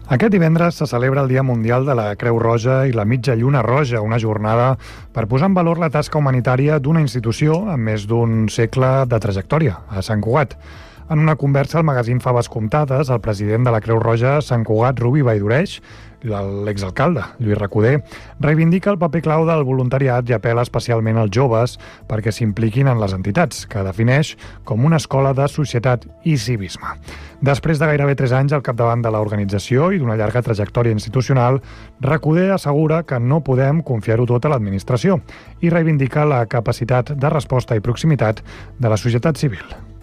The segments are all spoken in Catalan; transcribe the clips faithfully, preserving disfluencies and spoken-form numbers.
Aquest divendres se celebra el Dia Mundial de la Creu Roja i la Mitja Lluna Roja, una jornada per posar en valor la tasca humanitària d'una institució amb més d'un segle de trajectòria, a Sant Cugat. En una conversa al magazín Faves Comptades, el president de la Creu Roja Sant Cugat, Rubi Valldoreig, l'exalcalde Lluís Recoder, reivindica el paper clau del voluntariat i apela especialment als joves perquè s'impliquin en les entitats, que defineix com una escola de societat i civisme. Després de gairebé tres anys al capdavant de l'organització i d'una llarga trajectòria institucional, Recoder assegura que no podem confiar-ho tot a l'administració i reivindica la capacitat de resposta i proximitat de la societat civil.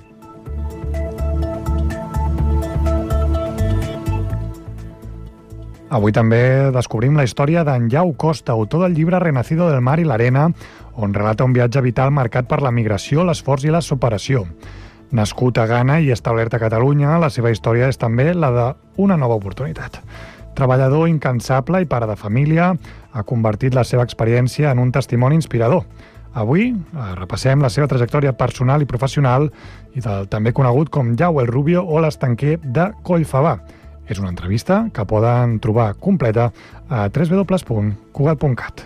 Avui també descobrim la història d'en Jau Costa, autor del llibre Renacido del mar i l'arena, on relata un viatge vital marcat per la migració, l'esforç i la superació. Nascut a Ghana i establert a Catalunya, la seva història és també la d'una nova oportunitat. Treballador incansable i pare de família, ha convertit la seva experiència en un testimoni inspirador. Avui repassem la seva trajectòria personal i professional i del també conegut com Jau el Rubio o l'estanquer de Collfabà. És una entrevista que poden trobar completa a w w w punt cugat punt cat.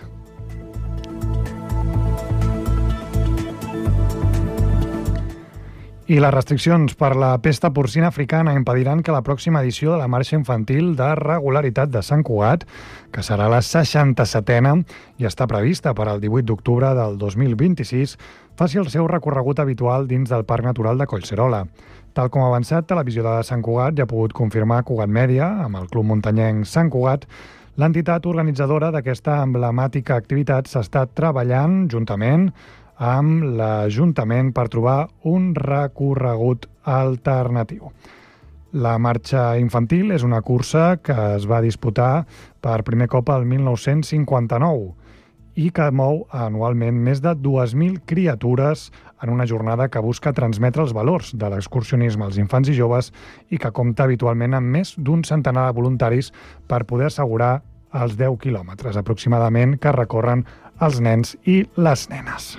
I les restriccions per la pesta porcina africana impediran que la pròxima edició de la marxa infantil de regularitat de Sant Cugat, que serà la seixanta-setena i està prevista per al divuit d'octubre del dos mil vint-i-sis, faci el seu recorregut habitual dins del Parc Natural de Collserola. Tal com ha avançat Televisió de Sant Cugat i ha pogut confirmar Cugat Mèdia, amb el Club Muntanyenc Sant Cugat, l'entitat organitzadora d'aquesta emblemàtica activitat s'està treballant juntament amb l'Ajuntament per trobar un recorregut alternatiu. La marxa infantil és una cursa que es va disputar per primer cop el mil nou-cents cinquanta-nou i que mou anualment més de dues mil criatures en una jornada que busca transmetre els valors de l'excursionisme als infants i joves i que compta habitualment amb més d'un centenar de voluntaris per poder assegurar els deu quilòmetres aproximadament que recorren els nens i les nenes.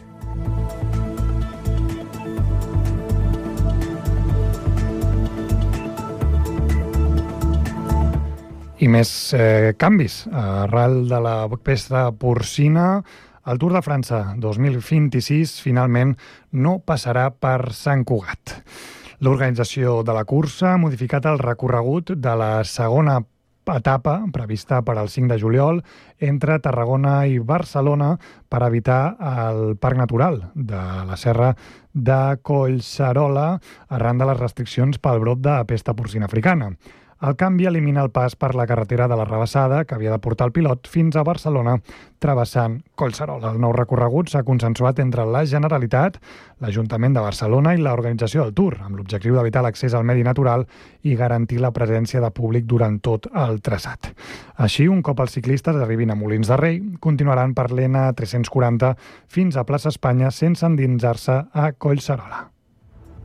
I més eh, canvis. Arrel de la pesta porcina, el Tour de França dos mil vint-i-sis finalment no passarà per Sant Cugat. L'organització de la cursa ha modificat el recorregut de la segona etapa, prevista per al cinc de juliol, entre Tarragona i Barcelona per evitar el Parc Natural de la Serra de Collserola arran de les restriccions pel brot de pesta porcina africana. El canvi elimina el pas per la carretera de la Rabassada, que havia de portar el pilot fins a Barcelona, travessant Collserola. El nou recorregut s'ha consensuat entre la Generalitat, l'Ajuntament de Barcelona i l'organització del Tour, amb l'objectiu d'evitar l'accés al medi natural i garantir la presència de públic durant tot el traçat. Així, un cop els ciclistes arribin a Molins de Rei, continuaran per l'E N tres-cents quaranta fins a Plaça Espanya sense endinsar-se a Collserola.